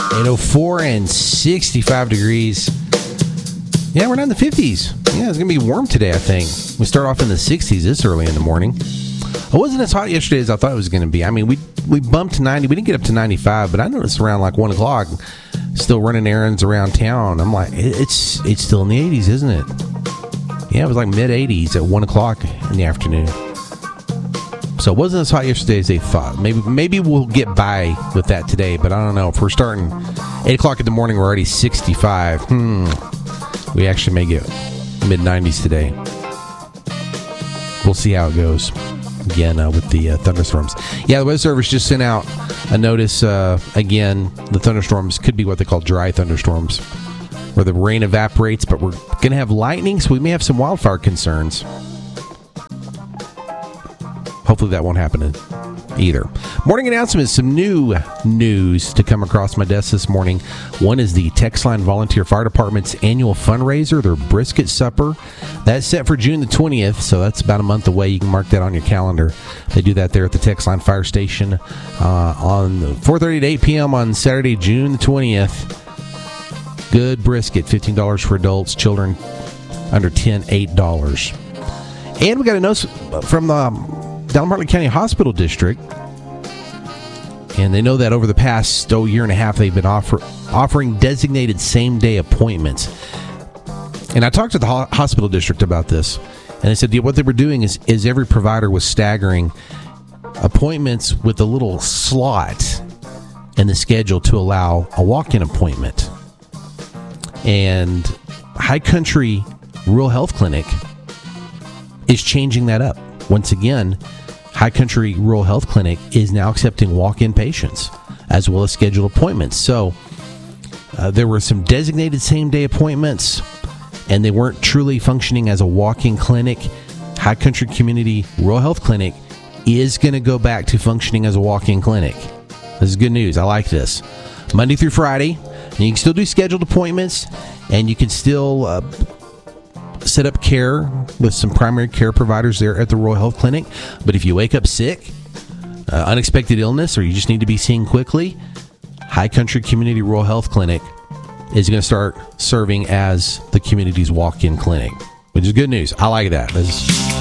8:04 and 65 degrees. Yeah, we're not in the 50s. Yeah, it's going to be warm today, I think. We start off in the 60s this early in the morning. It wasn't as hot yesterday as I thought it was going to be. I mean, we bumped to 90. We didn't get up to 95, but I noticed around like 1 o'clock, still running errands around town. I'm like, it's still in the 80s, isn't it? Yeah, it was like mid-80s at 1 o'clock in the afternoon. So it wasn't as hot yesterday as they thought. Maybe we'll get by with that today, but I don't know. If we're starting 8 o'clock in the morning, we're already 65. We actually may get mid-90s today. We'll see how it goes. Again, with the thunderstorms. Yeah, the Weather Service just sent out a notice. Again, the thunderstorms could be what they call dry thunderstorms, where the rain evaporates, but we're going to have lightning, so we may have some wildfire concerns. Hopefully that won't happen either. Morning announcements, some new news to come across my desk this morning. One is the Texline Volunteer Fire Department's annual fundraiser, their brisket supper. That's set for June the 20th, so that's about a month away. You can mark that on your calendar. They do that there at the Texline Fire Station on 4:30 to 8 p.m. on Saturday, June the 20th. Good brisket, $15 for adults, children under 10, $8. And we got a note from the Delmarva County Hospital District, and they know that over the past year and a half, they've been offering designated same-day appointments. And I talked to the hospital district about this, and they said what they were doing is every provider was staggering appointments with a little slot in the schedule to allow a walk-in appointment. And High Country Rural Health Clinic is changing that up. Once again, High Country Rural Health Clinic is now accepting walk-in patients as well as scheduled appointments. So there were some designated same-day appointments, and they weren't truly functioning as a walk-in clinic. High Country Community Rural Health Clinic is going to go back to functioning as a walk-in clinic. This is good news. I like this. Monday through Friday, and you can still do scheduled appointments, and you can still set up care with some primary care providers there at the Rural Health Clinic. But if you wake up sick, unexpected illness, or you just need to be seen quickly, High Country Community Rural Health Clinic is going to start serving as the community's walk-in clinic, which is good news. I like that.